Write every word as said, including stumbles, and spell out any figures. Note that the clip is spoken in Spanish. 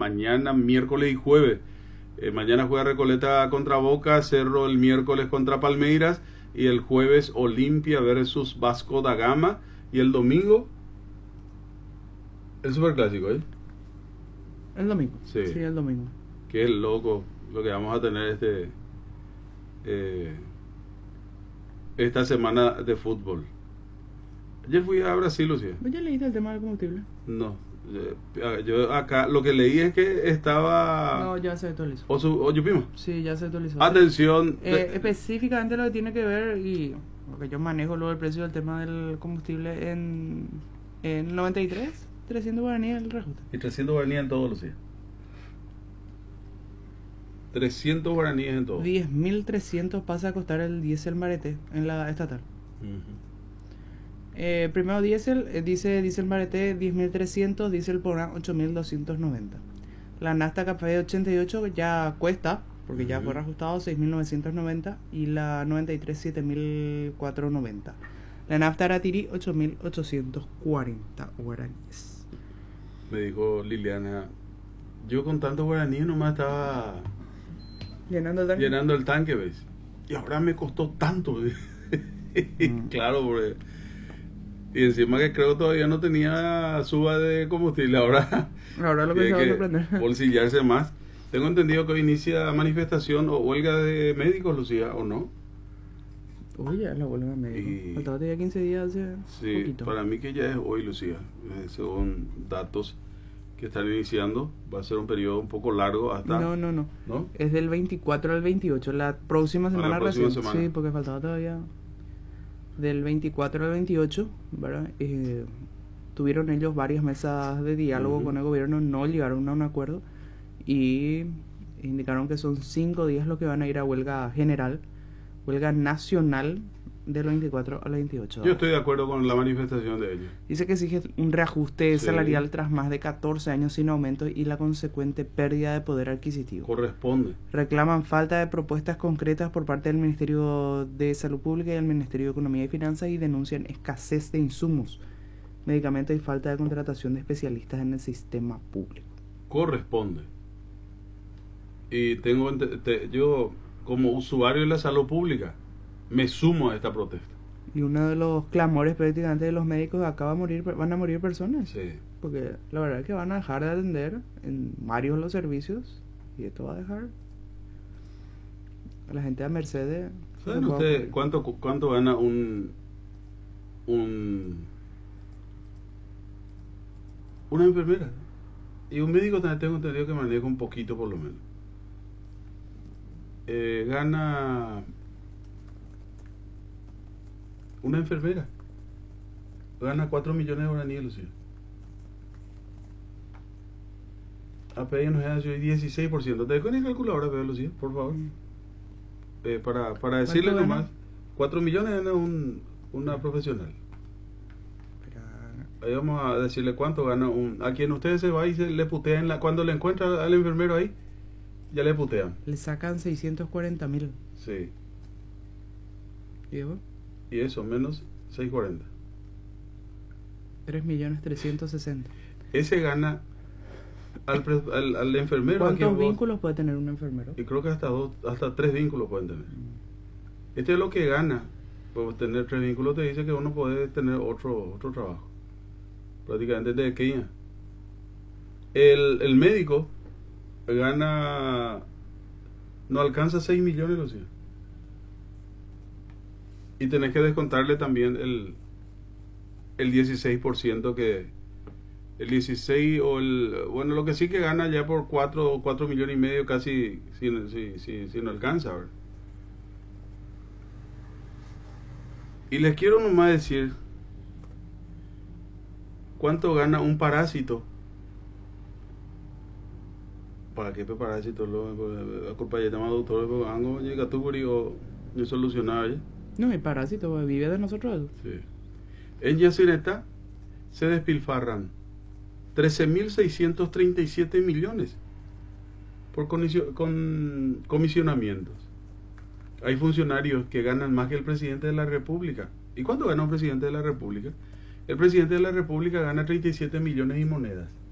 mañana, miércoles y jueves. Eh, mañana juega Recoleta contra Boca, Cerro el miércoles contra Palmeiras y el jueves Olimpia versus Vasco da Gama y el domingo el Superclásico, ¿eh? El domingo. Sí. Sí, el domingo. Qué loco lo que vamos a tener este eh, esta semana de fútbol. Ayer fui a Brasil, Lucía. ¿Ya leíste el tema del combustible? No. Yo, yo acá lo que leí es que estaba... No, ya se actualizó. ¿O, su, o Yupima? Sí, ya se actualizó. Atención. Eh, de- específicamente lo que tiene que ver, y porque yo manejo luego el precio del tema del combustible en, en noventa y tres, trescientos guaraníes el reajuste. Y trescientos guaraníes en todo, Lucía. trescientos guaraníes en todo. diez mil trescientos pasa a costar el diésel Marete en la estatal. Ujú. Eh, primero diésel, eh, dice diésel Marete diez mil trescientos, diésel Porán ocho mil doscientos noventa. La Nafta Café ochenta y ocho ya cuesta, porque ya Ujú. fue reajustado, seis mil novecientos noventa, y la noventa y tres siete mil cuatrocientos noventa. La Nafta Aratiri ocho mil ochocientos cuarenta guaraníes. Me dijo Liliana, yo con tantos guaraníes nomás estaba Llenando el tanque. llenando el tanque, ¿ves? Y ahora me costó tanto. Mm. Claro, porque... Y encima que creo todavía no tenía suba de combustible. Ahora Ahora lo que se tiene va a que sorprender. bolsillarse más. Tengo entendido que hoy inicia manifestación o huelga de médicos, Lucía, ¿o no? Oye, la huelga médico. Y- Faltaba ya quince días hace Sí, poquito. para mí que ya es hoy, Lucía. Eh, según datos que están iniciando, va a ser un periodo un poco largo hasta... No, no, no. ¿No? Es del veinticuatro al veintiocho, la próxima A la semana próxima recién. semana. Sí, porque faltaba todavía. Del veinticuatro al veintiocho, ¿verdad? Eh, tuvieron ellos varias mesas de diálogo Ujú. con el gobierno, no llegaron a un acuerdo y indicaron que son cinco días los que van a ir a huelga general, huelga nacional del veinticuatro al veintiocho. Yo estoy de acuerdo con la manifestación de ellos. Dice que exige un reajuste Sí. salarial tras más de catorce años sin aumento y la consecuente pérdida de poder adquisitivo. Corresponde. Reclaman falta de propuestas concretas por parte del Ministerio de Salud Pública y del Ministerio de Economía y Finanzas y denuncian escasez de insumos, medicamentos y falta de contratación de especialistas en el sistema público. Corresponde. Y tengo ente- te- yo como usuario de la salud pública me sumo a esta protesta. Y uno de los clamores prácticamente de los médicos, acá va a morir, van a morir personas. Sí. Porque la verdad es que van a dejar de atender en varios de los servicios y esto va a dejar a la gente a merced de... ¿Saben de- ustedes cuánto cuánto gana un un una enfermera? Y un médico también tengo entendido que maneja un poquito por lo menos. Eh, gana una enfermera. Gana cuatro millones de guaraníes, Lucía. Apenas nos dan dieciséis por ciento. ¿Te dejo en la calculadora, Pedro Lucía, por favor? Eh, para, para decirle ¿Cuánto nomás, gana? cuatro millones gana un, una profesional. Ahí vamos a decirle cuánto gana un... A quien ustedes se va y se le putean, la, cuando le encuentra al enfermero ahí, ya le putean. Le sacan seiscientos cuarenta mil. Sí. ¿Y vos? Y eso, menos seiscientos cuarenta. tres millones trescientos sesenta. Ese gana al, pre- al, al enfermero. a quien ¿Cuántos vos- vínculos puede tener un enfermero? Y creo que hasta dos, hasta tres vínculos pueden tener. Este es lo que gana. Por tener tres vínculos te dice que uno puede tener otro otro trabajo. Prácticamente desde pequeña. El, el médico gana... No alcanza seis millones, Lucía. Y tenés que descontarle también el, el dieciséis por ciento que... El dieciséis o el... Bueno, lo que sí que gana ya por cuatro cuatro millones y medio casi si, si, si, si no alcanza, ¿verdad? Y les quiero nomás decir cuánto gana un parásito. ¿Para qué parásito? Lo culpa ya llama doctor, porque algo llega tú o no solucionaba ya. No, el parásito vive de nosotros. Sí. En Yacyretá se despilfarran trece mil seiscientos treinta y siete millones por comisio- con comisionamientos. Hay funcionarios que ganan más que el presidente de la República. ¿Y cuánto gana un presidente de la República? El presidente de la República gana treinta y siete millones y monedas.